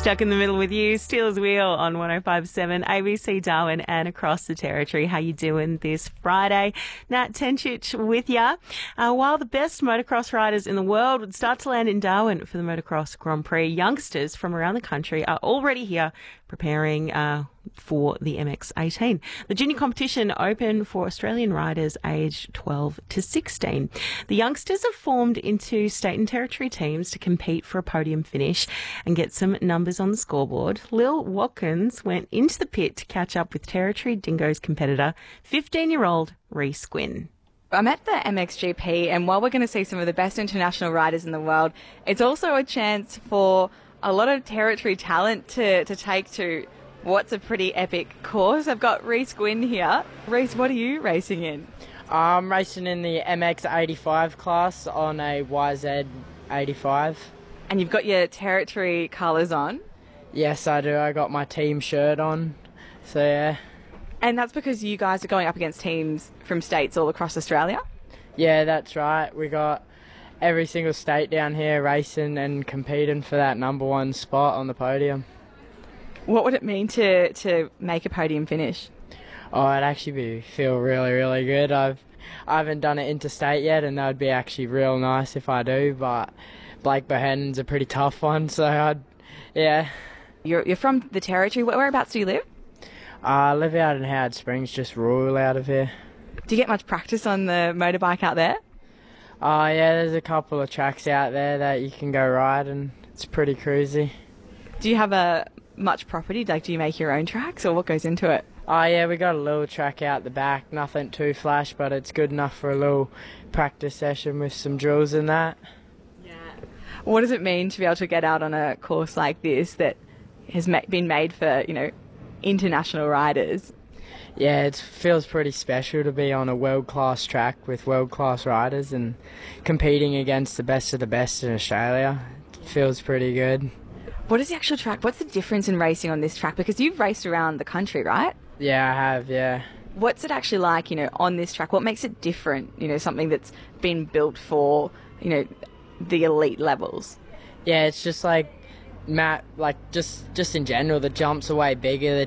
Stuck in the middle with you, Steelers Wheel on 105.7 ABC Darwin and across the territory. How you doing this Friday? Nat Tenchich with ya. While the best motocross riders in the world would start to land in Darwin for the Motocross Grand Prix, youngsters from around the country are already here preparing for the MX18. The junior competition open for Australian riders aged 12 to 16. The youngsters have formed into state and territory teams to compete for a podium finish and get some numbers on the scoreboard. Lil Watkins went into the pit to catch up with Territory Dingo's competitor, 15-year-old Reese Gwynn. I'm at the MXGP, and while we're going to see some of the best international riders in the world, it's also a chance for a lot of territory talent to take to what's a pretty epic course. I've got Reese Gwynn here. Reese, what are you racing in? I'm racing in the MX85 class on a YZ85. And you've got your territory colours on? Yes, I do. I got my team shirt on. So, yeah. And that's because you guys are going up against teams from states all across Australia? Yeah, that's right. We got every single state down here racing and competing for that number one spot on the podium. What would it mean to make a podium finish? Oh, it'd actually feel really, really good. I haven't done it interstate yet, and that would be actually real nice if I do, but Blake Bohannon's a pretty tough one, so yeah. You're from the territory. Whereabouts do you live? I live out in Howard Springs, just rural out of here. Do you get much practice on the motorbike out there? Oh, yeah, there's a couple of tracks out there that you can go ride, and it's pretty cruisy. Do you have much property? Like, do you make your own tracks, or what goes into it? Oh, yeah, we got a little track out the back, nothing too flash, but it's good enough for a little practice session with some drills and that. Yeah. What does it mean to be able to get out on a course like this that has been made for, international riders? Yeah, it feels pretty special to be on a world-class track with world-class riders and competing against the best of the best in Australia. It feels pretty good. What is the actual track? What's the difference in racing on this track? Because you've raced around the country, right? Yeah, I have, yeah. What's it actually like, on this track? What makes it different, something that's been built for, the elite levels? Yeah, it's just like, just in general, the jumps are way bigger, the